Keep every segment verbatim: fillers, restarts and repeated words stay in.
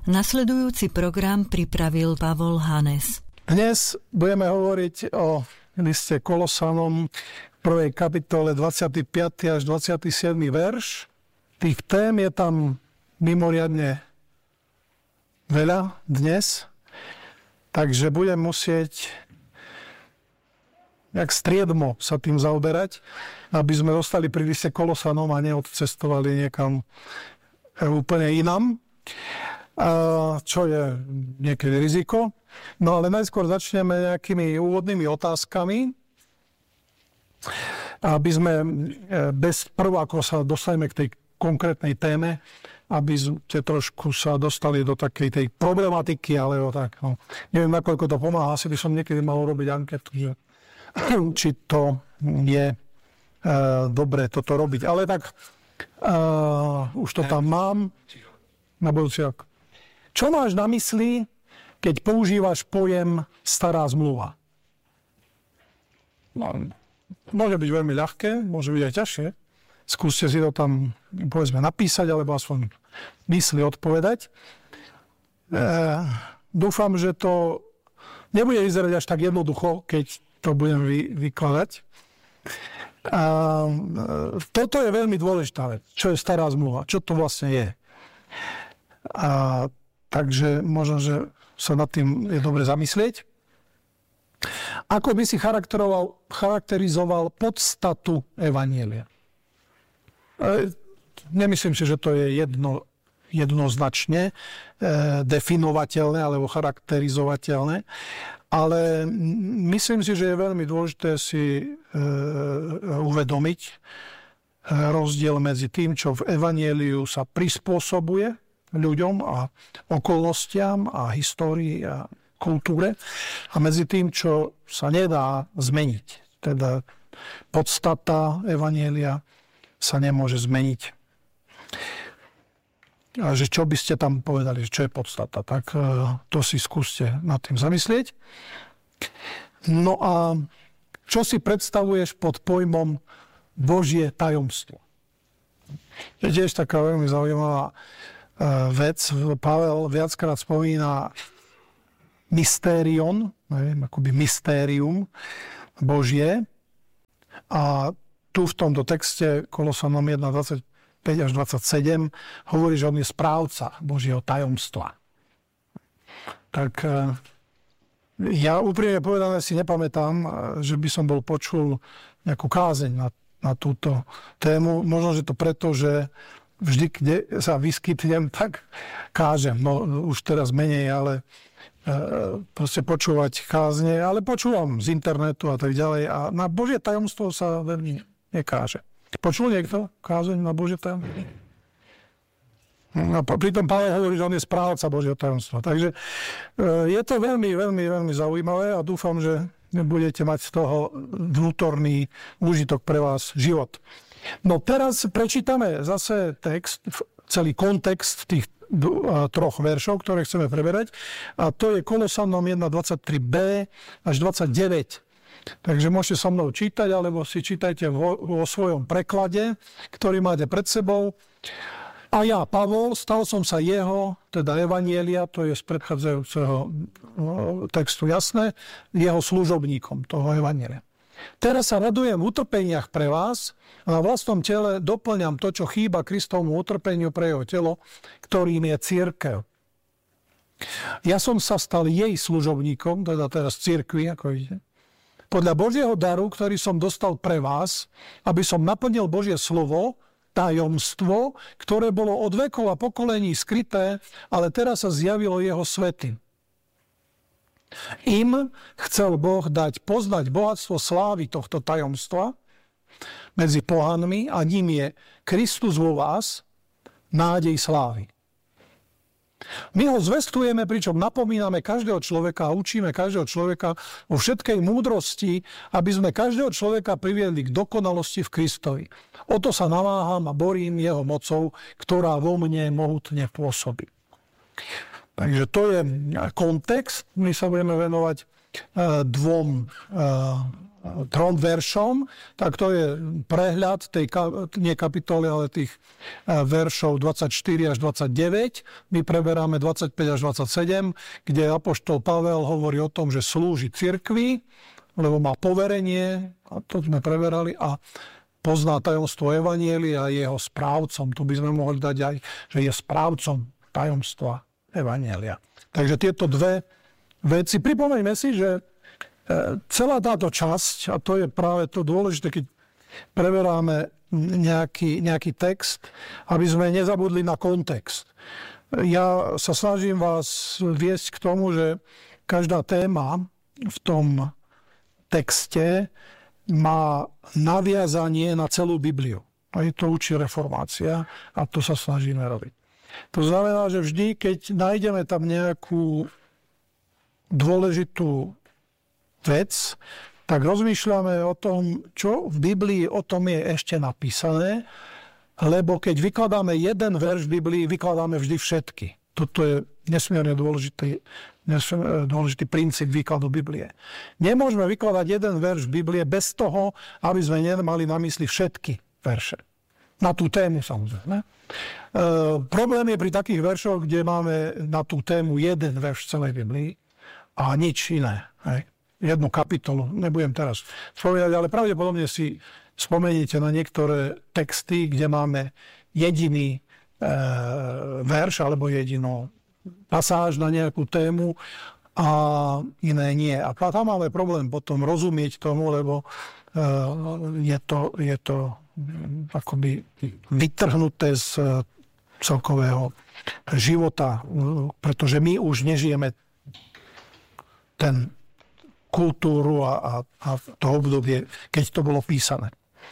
Nasledujúci program pripravil Pavol Hanes. Dnes budeme hovoriť o liste Kolosanom v prvej kapitole dvadsiaty piaty až dvadsiaty siedmy verš. Tých tém je tam mimoriadne veľa dnes, takže budem musieť jak striedmo sa tým zaoberať, aby sme zostali pri liste Kolosanom a neodcestovali niekam úplne inam, čo je niekedy riziko. No ale najskôr začneme nejakými úvodnými otázkami, aby sme bez prvo, ako sa dostaneme k tej konkrétnej téme, aby ste trošku sa dostali do takej tej problematiky, alebo tak, no. Neviem, nakoľko to pomáha, asi by som niekedy mal robiť anketu, že či to je uh, dobre toto robiť. Ale tak uh, už to tam mám na budúci rok. Čo máš na mysli, keď používaš pojem stará zmluva? No, môže byť veľmi ľahké, môže byť aj ťažšie. Skúste si to tam, povedzme, napísať, alebo aspoň mysli odpovedať. E, dúfam, že to nebude vyzerať až tak jednoducho, keď to budem vy, vykladať. A, e, toto je veľmi dôležitá vec. Čo je stará zmluva? Čo to vlastne je? A, takže možno, že sa nad tým je dobre zamyslieť. Ako by si charakterizoval, charakterizoval podstatu evanjelia? E, nemyslím si, že to je jedno, jednoznačne e, definovateľné alebo charakterizovateľné, ale myslím si, že je veľmi dôležité si e, uvedomiť e, rozdiel medzi tým, čo v evanjeliu sa prispôsobuje ľuďom a okolnostiam a histórii a kultúre a medzi tým, čo sa nedá zmeniť. Teda podstata evanjelia sa nemôže zmeniť. A že čo by ste tam povedali, čo je podstata, tak to si skúste nad tým zamyslieť. No a čo si predstavuješ pod pojmom Božie tajomstvo? Je tiež taká veľmi zaujímavá vec. Pavel viackrát spomína mystérion, neviem, akoby mystérium Božie. A tu v tomto texte Kolosanom jeden dvadsaťpäť až dvadsaťsedem hovorí, že on je správca Božieho tajomstva. Tak ja úprimne povedané si nepamätám, že by som bol počul nejakú kázeň na, na túto tému. Možno, že to preto, že vždy, kde sa vyskytnem, tak kážem. No už teraz menej, ale e, proste počúvať kázne, ale počúvam z internetu a tak ďalej. A na Božie tajomstvo sa veľmi nekáže. Počul niekto kázeň na Božie tajomstvo? No, pritom Pavel hovorí, že on je správca Božieho tajomstva. Takže e, je to veľmi, veľmi, veľmi zaujímavé a dúfam, že budete mať z toho vnútorný úžitok pre vás život. No teraz prečítame zase text, celý kontext tých troch veršov, ktoré chceme preberať. A to je Kolosanom jeden dvadsaťtri b až dvadsaťdeväť. Takže môžete so mnou čítať, alebo si čítajte vo, vo svojom preklade, ktorý máte pred sebou. A ja, Pavol, stal som sa jeho, teda evanjelia, to je z predchádzajúceho textu jasné, jeho služobníkom toho evanjelia. Teraz sa radujem v utrpeniach pre vás a na vlastnom tele doplňam to, čo chýba Kristovmu utrpeniu pre jeho telo, ktorým je cirkev. Ja som sa stal jej služobníkom, teda teraz cirkvi, ako vidíte, podľa Božieho daru, ktorý som dostal pre vás, aby som naplnil Božie slovo, tajomstvo, ktoré bolo od vekov a pokolení skryté, ale teraz sa zjavilo jeho svätým. Im chcel Boh dať poznať bohatstvo slávy tohto tajomstva medzi pohanmi a ním je Kristus vo vás, nádej slávy. My ho zvestujeme, pričom napomíname každého človeka a učíme každého človeka o všetkej múdrosti, aby sme každého človeka priviedli k dokonalosti v Kristovi. O to sa namáham a borím jeho mocou, ktorá vo mne mohutne pôsobí. Takže to je kontext. My sa budeme venovať dvom trom veršom, tak to je prehľad tej, nie kapitoly, ale tých veršov dvadsaťštyri až dvadsaťdeväť. My preberáme dvadsaťpäť až dvadsaťsedem, kde apoštol Pavel hovorí o tom, že slúži cirkvi, lebo má poverenie, a to sme preberali, a pozná tajomstvo evanjelia a jeho správcom. Tu by sme mohli dať aj, že je správcom tajomstva evanjelia. Takže tieto dve veci. Pripomeňme si, že celá táto časť, a to je práve to dôležité, keď preberáme nejaký, nejaký text, aby sme nezabudli na kontext. Ja sa snažím vás viesť k tomu, že každá téma v tom texte má naviazanie na celú Bibliu. Aj to učí reformácia a to sa snažíme robiť. To znamená, že vždy, keď nájdeme tam nejakú dôležitú vec, tak rozmýšľame o tom, čo v Biblii o tom je ešte napísané, lebo keď vykladáme jeden verš v Biblii, vykladáme vždy všetky. Toto je nesmierne dôležitý, nesmierne dôležitý princíp výkladu Biblie. Nemôžeme vykladať jeden verš v Biblie bez toho, aby sme nemali na mysli všetky verše. Na tú tému, samozrejme. E, problém je pri takých veršoch, kde máme na tú tému jeden verš v celej Biblii a nič iné. Hej. Jednu kapitolu, nebudem teraz spomínať, ale pravdepodobne si spomeniete na niektoré texty, kde máme jediný e, verš alebo jedinú pasáž na nejakú tému a iné nie. A tam máme problém potom rozumieť tomu, lebo e, je to, je to akoby vytrhnuté z celkového života, pretože my už nežijeme ten kultúru a, a, a to obdobie, keď to bolo písané.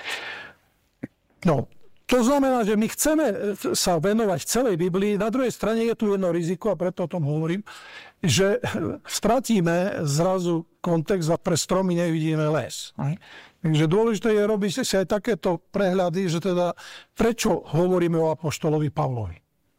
No, to znamená, že my chceme sa venovať celej Biblii. Na druhej strane je tu jedno riziko, a preto o tom hovorím, že stratíme zrazu kontext a pre stromy nevidíme les. Takže dôležité je robiť si aj takéto prehľady, že teda prečo hovoríme o apoštolovi Pavlovi.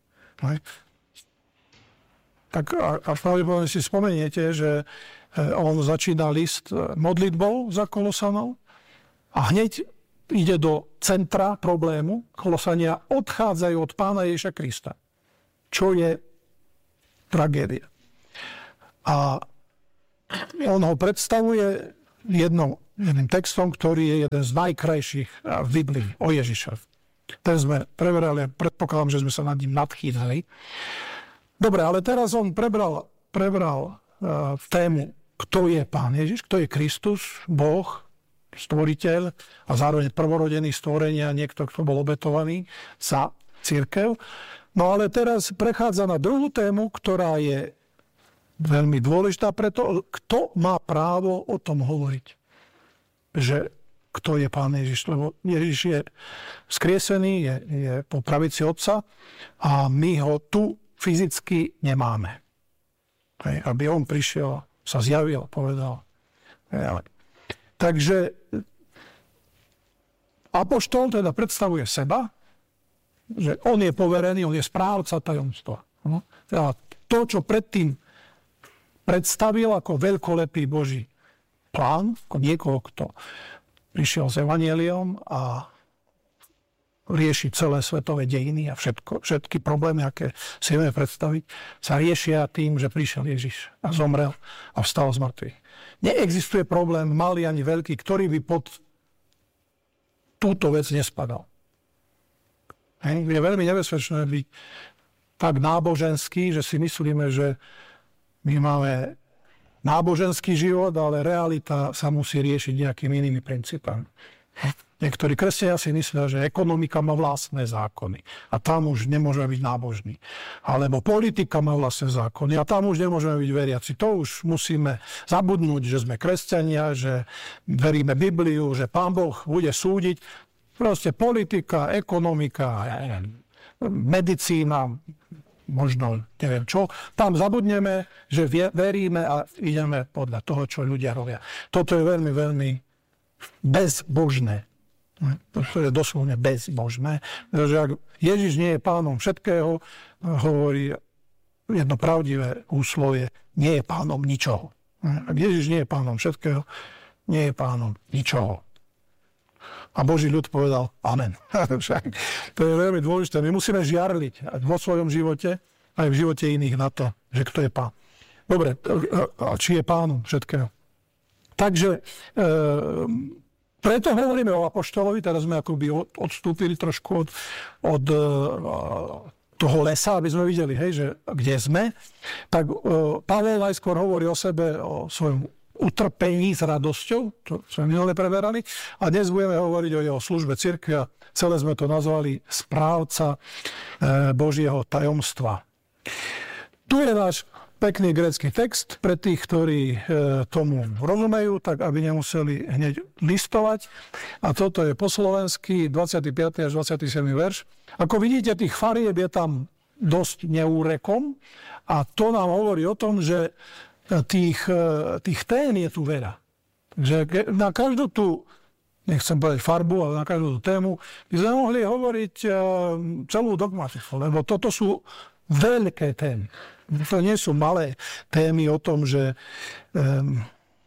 Tak a, a pravdepodobne si spomeniete, že on začína list modlitbou za Kolosanov a hneď ide do centra problému. Kolosania odchádzajú od Pána Ježiša Krista, čo je tragédia. A on ho predstavuje jednou, jedným textom, ktorý je jeden z najkrajších v Biblii o Ježišovi. Ten sme preberali, predpokladám, že sme sa nad ním nadchýnali. Dobre, ale teraz on prebral, prebral uh, tému, kto je Pán Ježiš, kto je Kristus, Boh, stvoriteľ a zároveň prvorodený stvorenia, niekto, kto bol obetovaný za cirkev. No ale teraz prechádza na druhú tému, ktorá je veľmi dôležitá, preto kto má právo o tom hovoriť. Že kto je Pán Ježiš, lebo Ježiš je vzkriesený, je, je po pravici Otca a my ho tu fyzicky nemáme. Hej, aby on prišiel, sa zjavil, povedal. Hej, takže apoštol teda predstavuje seba, že on je poverený, on je správca tajomstva. No? Teda to, čo predtým predstavil ako veľkolepý Boží plán, ako niekoho, kto prišiel s evanjeliom a rieši celé svetové dejiny a všetko, všetky problémy, aké si vieme predstaviť, sa riešia tým, že prišiel Ježiš a zomrel a vstal z mŕtvych. Neexistuje problém, malý ani veľký, ktorý by pod túto vec nespadal. Hej. Je veľmi nebezpečné byť tak náboženský, že si myslíme, že my máme náboženský život, ale realita sa musí riešiť nejakými inými princípami. Niektorí kresťania si myslia, že ekonomika má vlastné zákony a tam už nemôžeme byť nábožní. Alebo politika má vlastné zákony a tam už nemôžeme byť veriaci. To už musíme zabudnúť, že sme kresťania, že veríme Bibliu, že Pán Boh bude súdiť. Proste politika, ekonomika, medicína, možno neviem čo. Tam zabudneme, že veríme a ideme podľa toho, čo ľudia robia. Toto je veľmi, veľmi bezbožné. To je doslovne bezbožné. Že ak Ježiš nie je pánom všetkého, hovorí jedno pravdivé úslovie, nie je pánom ničoho. Ak Ježiš nie je pánom všetkého, nie je pánom ničoho. A Boží ľud povedal amen. To je veľmi dôležité. My musíme žiarliť vo svojom živote, aj v živote iných na to, že kto je pán. Dobre, a či je pánom všetkého. Takže e, preto hovoríme o apoštolovi, teraz sme akoby odstúpili trošku od, od e, toho lesa, aby sme videli, hej, že kde sme. Tak e, Pavol najskôr hovorí o sebe, o svojom utrpení s radosťou, čo sme minule preberali, a dnes budeme hovoriť o jeho službe cirkvi a celé sme to nazvali správca e, Božieho tajomstva. Tu je náš pekný grécky text pre tých, ktorí e, tomu rozumejú, tak aby nemuseli hneď listovať. A toto je po slovensky dvadsiaty piaty až dvadsiaty siedmy verš. Ako vidíte, tých farieb je tam dosť neúrekom a to nám hovorí o tom, že tých, tých tém je tu veľa. Takže na každú tú, nechcem povedať farbu, ale na každú tú tému by sme mohli hovoriť celú dogmatiku, lebo toto sú veľké témy. To nie sú malé témy o tom, že um,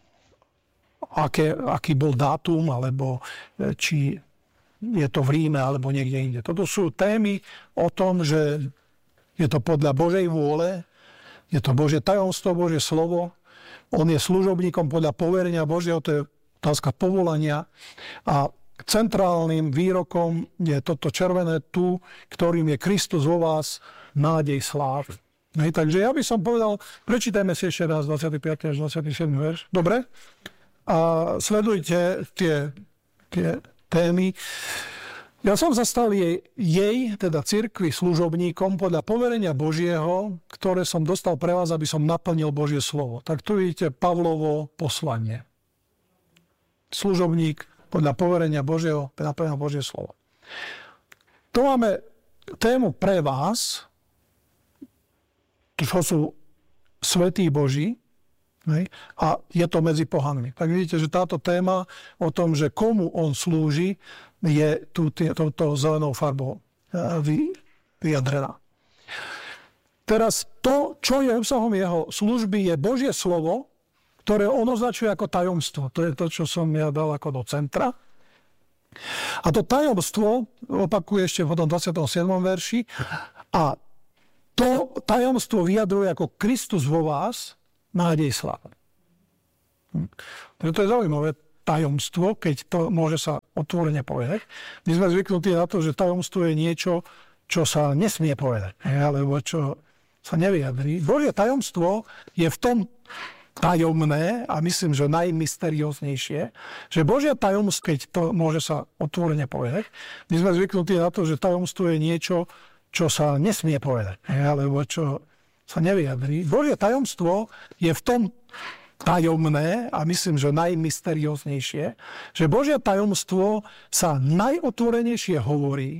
aké, aký bol dátum, alebo či je to v Ríme, alebo niekde inde. Toto sú témy o tom, že je to podľa Božej vôle, je to Božie tajomstvo, Božie slovo. On je služobníkom podľa poverenia Božieho, to je otázka povolania. A centrálnym výrokom je toto červené tu, ktorým je Kristus vo vás, nádej slávy. Hej, takže ja by som povedal, prečítajme si ešte raz dvadsiaty piaty až dvadsiaty siedmy verš. Dobre? A sledujte tie, tie témy. Ja som sa stal jej, jej, teda cirkvi, služobníkom podľa poverenia Božieho, ktoré som dostal pre vás, aby som naplnil Božie slovo. Tak tu vidíte Pavlovo poslanie. Služobník podľa poverenia Božieho, naplnil Božie slovo. Tu máme tému pre vás, čo sú svätí Boží, hej, a je to medzi pohanmi. Tak vidíte, že táto téma o tom, že komu on slúži, je tu touto zelenou farbou vyjadrená. Teraz to, čo je obsahom jeho služby, je Božie slovo, ktoré on označuje ako tajomstvo. To je to, čo som ja dal ako do centra. A to tajomstvo opakuje ešte v tom dvadsiatom siedmom verši. A to tajomstvo vyjadruje ako Kristus vo vás, nádej slávy. Hm. To je zaujímavé tajomstvo, keď to môže sa otvorene povedať. My sme zvyknutí na to, že tajomstvo je niečo, čo sa nesmie povedať, alebo čo sa nevyjadrí. Božie tajomstvo je v tom tajomné a myslím, že najmysterióznejšie, že Božie tajomstvo, keď to môže sa otvorene povedať, my sme zvyknutí na to, že tajomstvo je niečo, čo sa nesmie povedať, alebo čo sa nevyjadrí. Božie tajomstvo je v tom tajomné a myslím, že najmysterióznejšie, že Božie tajomstvo sa najotvorenejšie hovorí